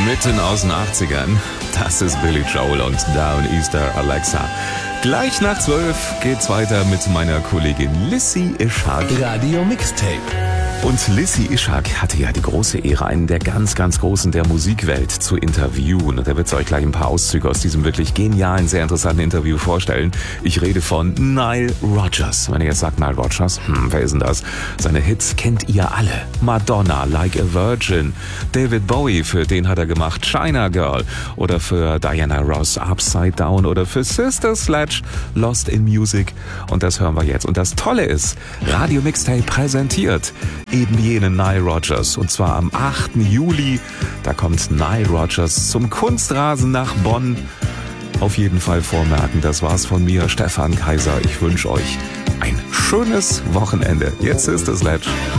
Mitten aus den 80ern. Das ist Billy Joel und Down Easter Alexa. Gleich nach 12 geht's weiter mit meiner Kollegin Lissy Ishak. Radio Mixtape. Und Lissy Ishak hatte ja die große Ehre, einen der ganz, ganz Großen der Musikwelt zu interviewen. Und er wird euch gleich ein paar Auszüge aus diesem wirklich genialen, sehr interessanten Interview vorstellen. Ich rede von Nile Rodgers. Wenn ihr jetzt sagt, Nile Rodgers, wer ist denn das? Seine Hits kennt ihr alle. Madonna, Like a Virgin. David Bowie, für den hat er gemacht China Girl. Oder für Diana Ross, Upside Down. Oder für Sister Sledge, Lost in Music. Und das hören wir jetzt. Und das Tolle ist, Radio Mixtape präsentiert eben jenen Nile Rodgers. Und zwar am 8. Juli. Da kommt Nile Rodgers zum Kunstrasen nach Bonn. Auf jeden Fall vormerken. Das war's von mir, Stefan Kaiser. Ich wünsche euch ein schönes Wochenende. Jetzt ist es Sledge.